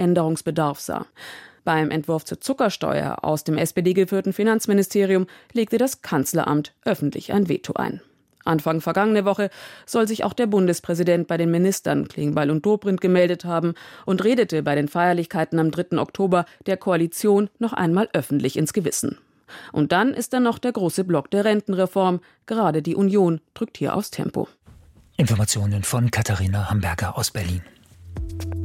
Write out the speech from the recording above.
Änderungsbedarf sah. Beim Entwurf zur Zuckersteuer aus dem SPD-geführten Finanzministerium legte das Kanzleramt öffentlich ein Veto ein. Anfang vergangene Woche soll sich auch der Bundespräsident bei den Ministern Klingbeil und Dobrindt gemeldet haben und redete bei den Feierlichkeiten am 3. Oktober der Koalition noch einmal öffentlich ins Gewissen. Und dann ist da noch der große Block der Rentenreform. Gerade die Union drückt hier aufs Tempo. Informationen von Katharina Hamberger aus Berlin.